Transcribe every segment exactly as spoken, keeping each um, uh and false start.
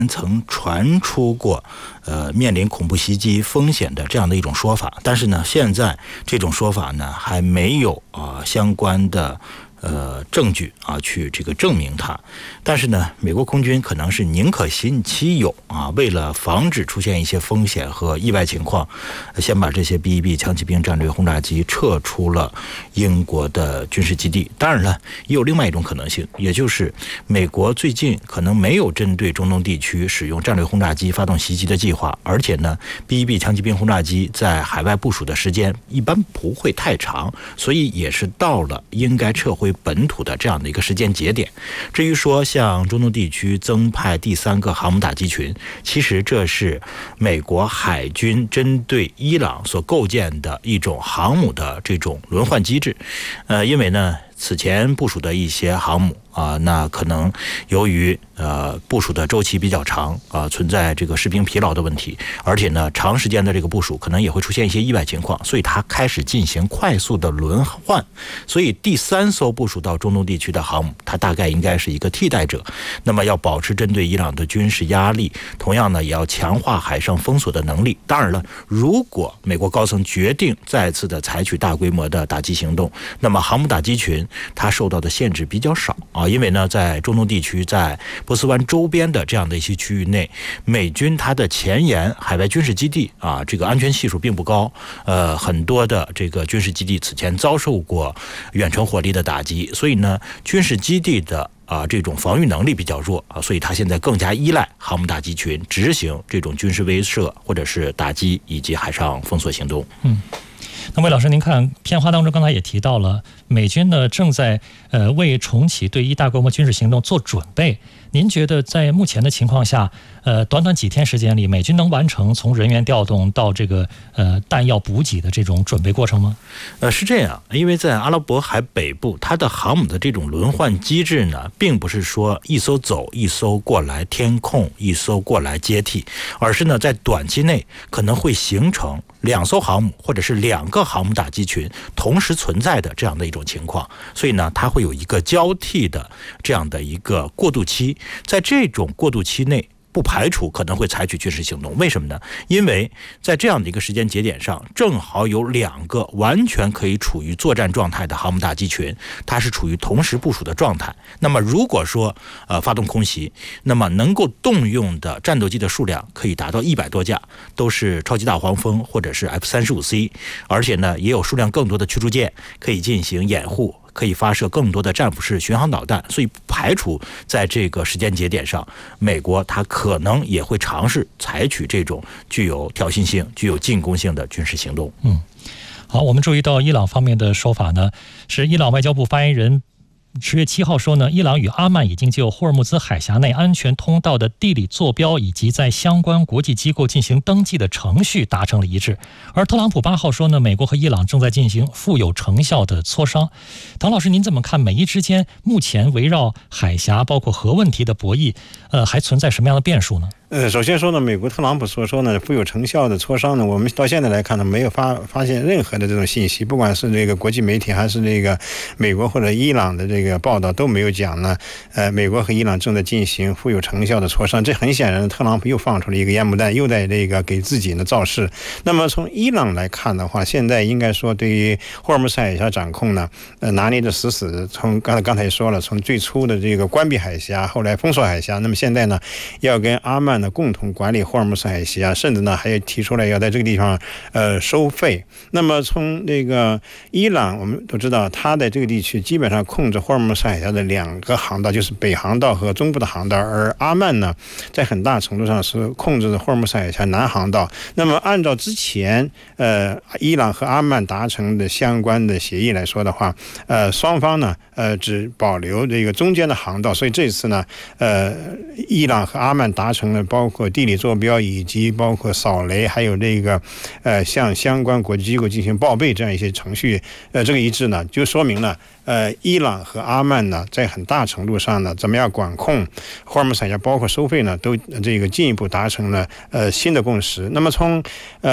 曾传出过呃面临恐怖袭击风险的这样的一种说法，但是呢，现在这种说法呢还没有啊、呃、相关的呃证据啊去这个证明它。但是呢，美国空军可能是宁可信其有啊，为了防止出现一些风险和意外情况，先把这些 B 一 B 枪骑兵战略轰炸机撤出了英国的军事基地。当然了，也有另外一种可能性，也就是美国最近可能没有针对中东地区使用战略轰炸机发动袭击的计划，而且呢 B 一 B 枪骑兵轰炸机在海外部署的时间一般不会太长，所以也是到了应该撤回本土的这样的一个时间节点。至于说向中东地区增派第三个航母打击群，其实这是美国海军针对伊朗所构建的一种航母的这种轮换机制。呃，因为呢此前部署的一些航母啊、呃，那可能由于呃部署的周期比较长啊、呃，存在这个士兵疲劳的问题，而且呢长时间的这个部署可能也会出现一些意外情况，所以它开始进行快速的轮换。所以第三艘部署到中东地区的航母，它大概应该是一个替代者。那么要保持针对伊朗的军事压力，同样呢也要强化海上封锁的能力。当然了，如果美国高层决定再次的采取大规模的打击行动，那么航母打击群它受到的限制比较少啊，因为呢，在中东地区，在波斯湾周边的这样的一些区域内，美军它的前沿海外军事基地啊，这个安全系数并不高，呃，很多的这个军事基地此前遭受过远程火力的打击，所以呢，军事基地的啊这种防御能力比较弱啊，所以它现在更加依赖航母打击群执行这种军事威慑或者是打击以及海上封锁行动。 嗯。那魏老师，您看片花当中刚才也提到了，美军呢正在呃为重启对伊大规模军事行动做准备。您觉得在目前的情况下，呃，短短几天时间里，美军能完成从人员调动到这个呃弹药补给的这种准备过程吗？ 呃，是这样，因为在阿拉伯海北部，它的航母的这种轮换机制呢，并不是说一艘走一艘过来填空，一艘过来接替，而是呢在短期内可能会形成两艘航母或者是两个航母打击群同时存在的这样的一种情况，所以呢，它会有一个交替的这样的一个过渡期。在这种过渡期内，不排除可能会采取军事行动。为什么呢？因为在这样的一个时间节点上，正好有两个完全可以处于作战状态的航母打击群，它是处于同时部署的状态。那么如果说呃发动空袭，那么能够动用的战斗机的数量可以达到一百多架，都是超级大黄蜂或者是 F 三十五 C， 而且呢也有数量更多的驱逐舰可以进行掩护，可以发射更多的战斧式巡航导弹，所以不排除在这个时间节点上，美国它可能也会尝试采取这种具有挑衅性、具有进攻性的军事行动。 嗯，好，我们注意到伊朗方面的说法呢，是伊朗外交部发言人十月七号说呢，伊朗与阿曼已经就霍尔木兹海峡内安全通道的地理坐标以及在相关国际机构进行登记的程序达成了一致。而特朗普八号说呢，美国和伊朗正在进行富有成效的磋商。唐老师，您怎么看美伊之间目前围绕海峡包括核问题的博弈，呃，还存在什么样的变数呢？ 呃，首先说呢，美国特朗普所说呢富有成效的磋商呢，我们到现在来看呢，没有发发现任何的这种信息，不管是这个国际媒体还是这个美国或者伊朗的这个报道都没有讲呢，呃，美国和伊朗正在进行富有成效的磋商。这很显然，特朗普又放出了一个烟幕弹，又在这个给自己呢造势。那么从伊朗来看的话，现在应该说对于霍尔木兹海峡掌控呢，呃，拿捏的死死的。从刚才刚才也说了，从最初的这个关闭海峡，后来封锁海峡，那么现在呢，要跟阿曼共同管理霍尔木兹海峡，甚至呢还提出来要在这个地方呃收费。那么从这个伊朗，我们都知道，它在这个地区基本上控制霍尔木兹海峡的两个航道，就是北航道和中部的航道，而阿曼呢，在很大程度上是控制着霍尔木兹海峡南航道。那么按照之前呃伊朗和阿曼达成的相关的协议来说的话，呃双方呢呃只保留这个中间的航道，所以这次呢呃伊朗和阿曼达成了包括地理坐标以及包括扫雷，还有这个呃向相关国际机构进行报备这样一些程序，呃这个一致呢，就说明了呃伊朗和阿曼呢在很大程度上呢怎么样管控霍尔木兹海峡，包括收费呢，都这个进一步达成了呃新的共识。那么从呃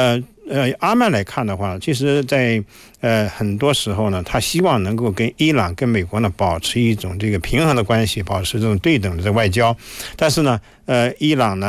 呃阿曼来看的话，其实在呃很多时候呢，他希望能够跟伊朗、跟美国呢保持一种这个平衡的关系，保持这种对等的外交。但是呢，呃，伊朗呢。